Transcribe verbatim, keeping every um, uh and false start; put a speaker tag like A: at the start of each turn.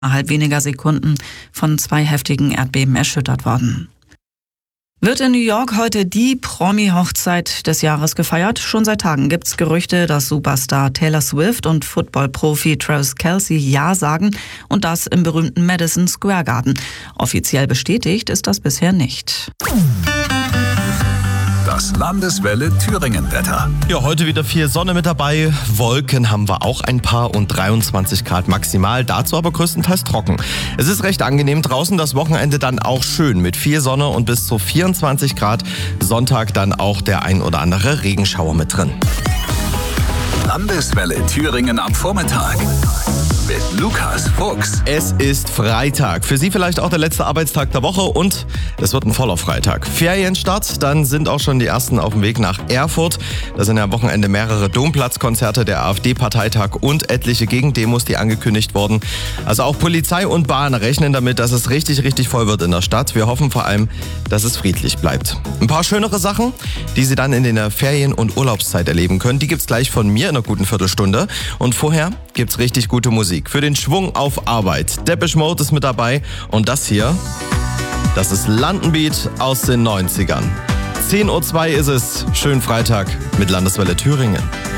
A: innerhalb weniger Sekunden von zwei heftigen Erdbeben erschüttert worden. Wird in New York heute die Promi-Hochzeit des Jahres gefeiert? Schon seit Tagen gibt's Gerüchte, dass Superstar Taylor Swift und Football-Profi Travis Kelce Ja sagen und das im berühmten Madison Square Garden. Offiziell bestätigt ist das bisher nicht.
B: Das Landeswelle Thüringen-Wetter.
C: Ja, heute wieder viel Sonne mit dabei. Wolken haben wir auch ein paar und dreiundzwanzig Grad maximal. Dazu aber größtenteils trocken. Es ist recht angenehm draußen. Das Wochenende dann auch schön mit viel Sonne und bis zu vierundzwanzig Grad. Sonntag dann auch der ein oder andere Regenschauer mit drin.
B: Landeswelle Thüringen am Vormittag. Mit Lukas Fuchs.
C: Es ist Freitag. Für Sie vielleicht auch der letzte Arbeitstag der Woche und es wird ein voller Freitag. Ferienstart, dann sind auch schon die ersten auf dem Weg nach Erfurt. Da sind ja am Wochenende mehrere Domplatzkonzerte, der AfD-Parteitag und etliche Gegendemos, die angekündigt wurden. Also auch Polizei und Bahn rechnen damit, dass es richtig, richtig voll wird in der Stadt. Wir hoffen vor allem, dass es friedlich bleibt. Ein paar schönere Sachen, die Sie dann in der Ferien- und Urlaubszeit erleben können, die gibt's gleich von mir in einer guten Viertelstunde. Und vorher gibt's richtig gute Musik. Für den Schwung auf Arbeit. Depeche Mode ist mit dabei und das hier, das ist London Beat aus den neunzigern. zehn Uhr zwei ist es. Schönen Freitag mit Landeswelle Thüringen.